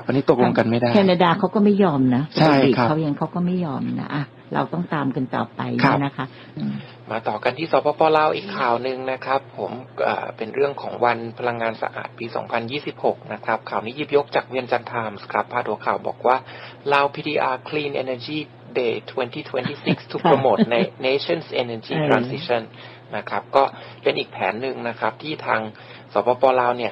อนนี้ตกลงกันไม่ได้แคนาดาเขาก็ไม่ยอมนะใช่ครับเขาก็ไม่ยอมนะเราต้องตามกันต่อไปนะคะมาต่อกันที่สปป.ลาวอีกข่าวนึงนะครับผมเป็นเรื่องของวันพลังงานสะอาดปี 2026 นะครับข่าวนี้หยิบยกจากเวียงจันทร์ไทมส์ครับพาดหัวข่าวบอกว่า Lao PDR Clean Energy Day 2026 to promote nation's energy transition นะครับก็เป็นอีกแผนหนึ่งนะครับที่ทางสปป.ลาวเนี่ย